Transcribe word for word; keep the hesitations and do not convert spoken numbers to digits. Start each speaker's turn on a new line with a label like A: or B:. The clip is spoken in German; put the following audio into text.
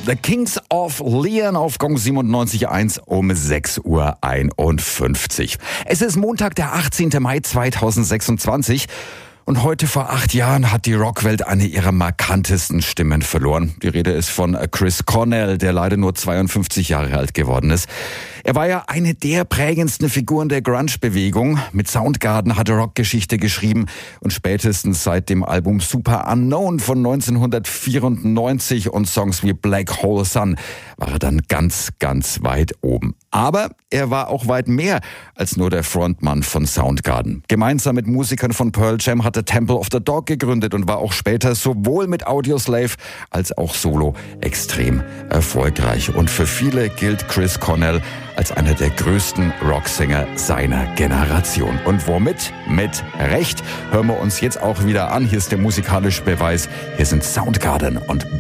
A: The Kings of Leon auf Gong siebenundneunzig Komma eins um sechs Uhr einundfünfzig. Es ist Montag, der achtzehnten Mai zweitausendsechsundzwanzig. Und heute vor acht Jahren hat die Rockwelt eine ihrer markantesten Stimmen verloren. Die Rede ist von Chris Cornell, der leider nur zweiundfünfzig Jahre alt geworden ist. Er war ja eine der prägendsten Figuren der Grunge-Bewegung. Mit Soundgarden hat er Rockgeschichte geschrieben und spätestens seit dem Album Super Unknown von neunzehnhundertvierundneunzig und Songs wie Black Hole Sun war er dann ganz, ganz weit oben. Aber er war auch weit mehr als nur der Frontmann von Soundgarden. Gemeinsam mit Musikern von Pearl Jam hat er Temple of the Dog gegründet und war auch später sowohl mit Audioslave als auch solo extrem erfolgreich. Und für viele gilt Chris Cornell als einer der größten Rocksänger seiner Generation. Und womit? Mit Recht. Hören wir uns jetzt auch wieder an. Hier ist der musikalische Beweis. Hier sind Soundgarden und